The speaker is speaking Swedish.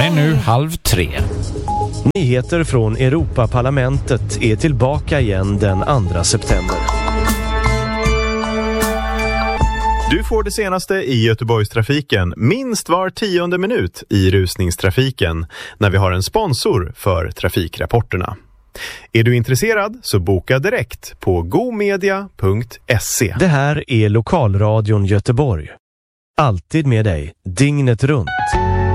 är nu 2:30. Nyheter från Europaparlamentet är tillbaka igen den 2 september. Du får det senaste i Göteborgstrafiken minst var 10:e minut i rusningstrafiken när vi har en sponsor för trafikrapporterna. Är du intresserad så boka direkt på gomedia.se. Det här är Lokalradion Göteborg. Alltid med dig, dygnet runt.